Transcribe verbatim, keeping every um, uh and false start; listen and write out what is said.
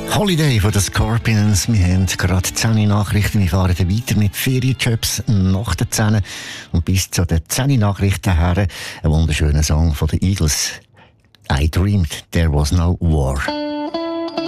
Holiday von den Scorpions. Wir haben gerade zehn Nachrichten. Wir fahren weiter mit Ferienjobs nach den zehn. Und bis zu den zehn Nachrichten her ein wunderschöner Song von den Eagles. I dreamed there was no war.